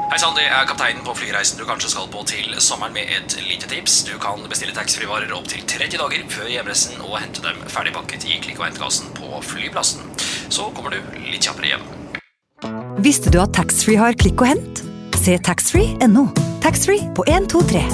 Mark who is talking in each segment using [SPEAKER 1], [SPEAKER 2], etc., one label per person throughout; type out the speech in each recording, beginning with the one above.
[SPEAKER 1] Hei Sandy, jeg kapteinen på flyreisen du kanskje skal på til sommeren med et lite tips. Du kan bestille taxfree-varer opp til 30 dager før hjemreisen og hente dem ferdigpakket i klikk- og hentekassen på flyplassen. Så kommer du litt kjappere hjem.
[SPEAKER 2] Visste du at taxfree har klikk og hent? Se taxfree.no. Taxfree på 1, 2, 3.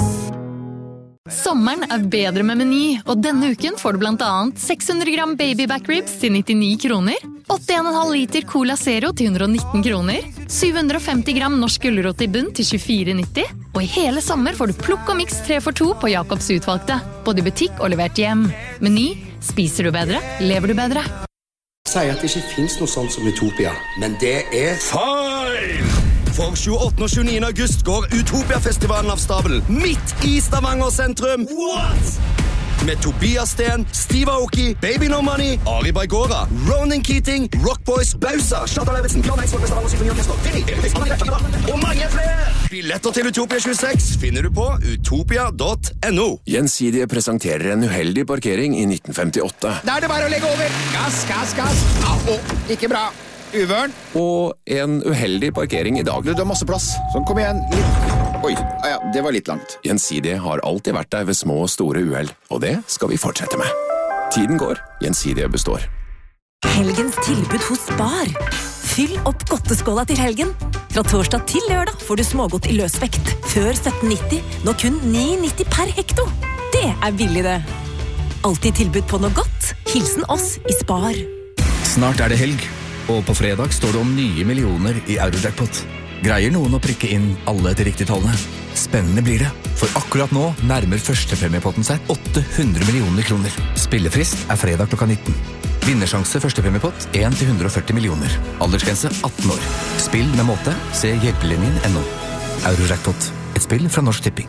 [SPEAKER 3] Sommeren bedre med Meny, og denne uken får du blant annet 600 gram baby back ribs til 99 kroner, 8,5 liter Cola Zero til 119 kroner, 750 gram norsk gulrot i bunn til 24,90, og i hele sommer får du plukk og mix 3 for 2 på Jacobs utvalgte, både i butikk og levert hjem. Meny, spiser du bedre, lever du bedre.
[SPEAKER 4] Sier at det ikke finnes noe sånt som Utopia, men det
[SPEAKER 5] feil! For 28. og 29. august går Utopia-festivalen av stabelen midt i Stavanger sentrum. What? Med Tobias Sten, Steve Aoki, Baby No Money, Ari Baigora, Ronan Keating, Rockboys, Bausa, Charlotte Levinsen, Jan Eidsvåg med Stavanger Symfoniorkester, Vinny, og mange flere! Billetter til Utopia 26 finner du på utopia.no.
[SPEAKER 6] Gjensidige presenterer en uheldig parkering i 1958.
[SPEAKER 7] Da det bare å legge over. Gass, gass, gass. Au, ikke bra. Uvørn.
[SPEAKER 6] Og en uheldig parkering i dag.
[SPEAKER 7] Du har masse plass. Sånn, kom igjen. Litt. Oi, ja, det var litt langt.
[SPEAKER 6] Gjensidige har alltid vært der ved små og store uheld, og det skal vi fortsette med. Tiden går, Gjensidige består.
[SPEAKER 2] Helgens tilbud hos Spar. Fyll opp godteskåla til helgen. Fra torsdag til lørdag får du smågodt i løsvekt. Før 17,90, nå kun 9,90 per hekto. Det billig det. Alltid tilbud på noe godt. Hilsen oss i Spar.
[SPEAKER 8] Snart det helg, og på fredag står det om nye millioner i Eurojackpot. Greier noen å prikke inn alle de riktige tallene? Spennende blir det, for akkurat nå nærmer førstepremiepotten seg 800 millioner kroner. Spillefrist fredag klokka 19. Vinnersjanse førstepremiepott 1-140 millioner. Aldersgrense 18 år. Spill med måte, se hjelpelinjen.no. Eurojackpot, et spill fra Norsk Tipping.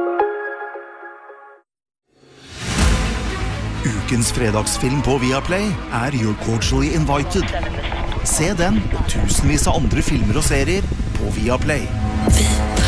[SPEAKER 9] Ukens fredagsfilm på Viaplay You're Cordially Invited. Se den og tusenvis av andre filmer og serier på Viaplay.